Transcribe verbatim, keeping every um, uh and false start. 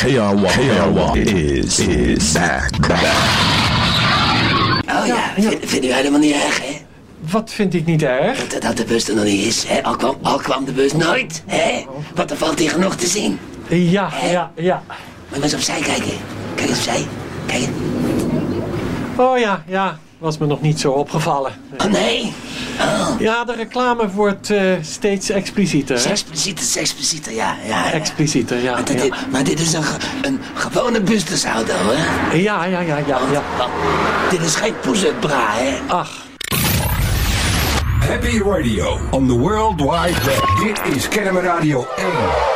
K R one, K R one is, is back, back. Oh ja, ja. Vind, vind u helemaal niet erg, hè? Wat vind ik niet erg? Dat, dat de bus er nog niet is, hè? Al kwam, al kwam de bus nooit, hè? Want er valt hier genoeg te zien. Ja, hè? ja, ja. Moet je eens opzij kijken. Kijk eens opzij. Kijk. Oh ja, ja. Was me nog niet zo opgevallen. Oh nee? Oh. Ja, de reclame wordt uh, steeds explicieter. Hè? Explicieter, explicieter, ja. ja, ja. Explicieter, ja. Maar dit, ja. maar dit is een, een gewone busdesauto, hè? Ja, ja, ja, ja. ja. Want, dit is geen poezenbra, hè? Ach. Happy Radio on the World Wide Web. Dit is Kennemer Radio één.